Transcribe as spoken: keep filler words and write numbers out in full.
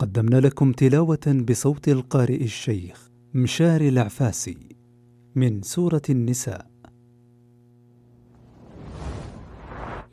قدمنا لكم تلاوة بصوت القارئ الشيخ مشاري العفاسي من سورة النساء.